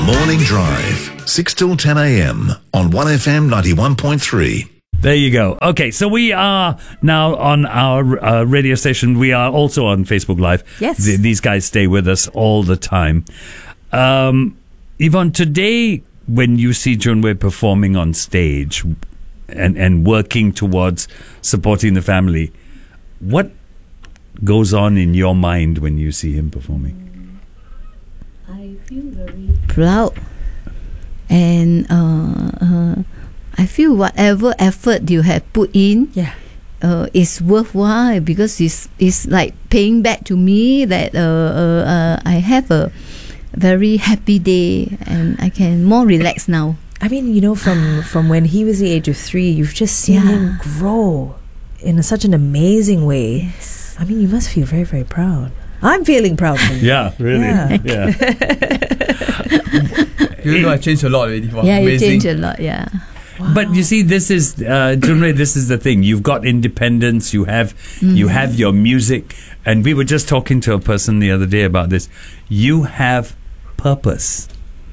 Morning Drive, 6 till 10 a.m. on 1FM 91.3. There you go. Okay, so we are now on our radio station. We are also on Facebook Live. Yes. These guys stay with us all the time. Yvonne, today, when you see Junwei performing on stage and working towards supporting the family, what goes on in your mind when you see him performing? I feel very proud, and I feel whatever effort you have put in, is worthwhile, because it's like paying back to me that I have a very happy day and I can more relax now. I mean, you know, from when he was the age of 3, you've just seen him grow in such an amazing way. Yes. I mean, you must feel very, very proud. I'm feeling proud for you. Yeah, really. Yeah. You know, I changed a lot already. Wow, Yeah, amazing. you change a lot, yeah. Wow. But you see, this is Junwei. This is the thing. You've got independence. You have your music, and we were just talking to a person the other day about this. You have purpose.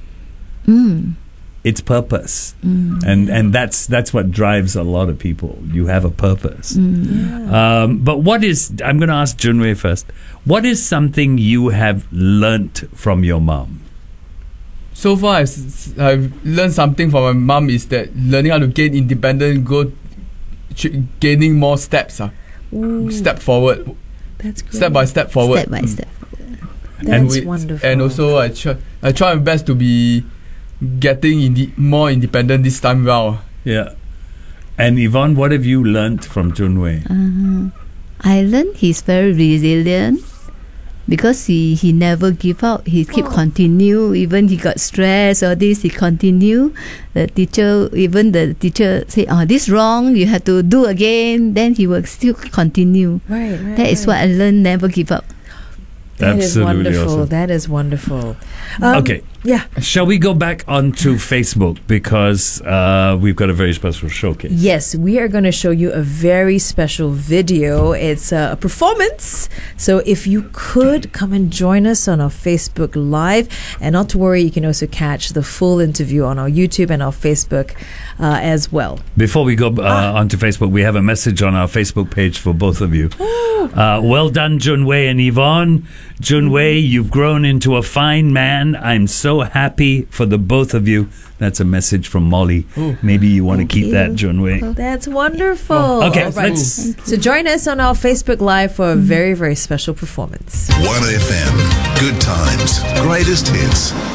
It's purpose, and that's what drives a lot of people. You have a purpose. But what is? I'm going to ask Junwei first. What is something you have learnt from your mom? So far, I've learned something from my mom is that learning how to gain independent, gaining more steps. Step forward. That's great. Step by step forward. Step by step. That's wonderful. And also, I try my best to be getting more independent this time round. Yeah. And Yvonne, what have you learnt from Junwei? I learned he's very resilient, because he never give up. He keep continue. Even he got stress or this, he continue. The teacher say, this wrong, you have to do again. Then he will still continue. Right. That is what I learned, never give up. That is Absolutely wonderful. awesome. That is wonderful. Okay. Yeah. Shall we go back onto Facebook, because we've got a very special showcase. Yes, we are going to show you a very special video. It's a performance. So if you could come and join us on our Facebook Live, and not to worry, you can also catch the full interview on our YouTube and our Facebook as well. Before we go onto Facebook, we have a message on our Facebook page for both of you. Well done, Junwei and Yvonne. Junwei, you've grown into a fine man. I'm so happy for the both of you. That's a message from Molly. Maybe you want to keep that, Junwei. That's wonderful. Okay, All right. So join us on our Facebook Live for a very, very special performance. 1FM, good times, greatest hits.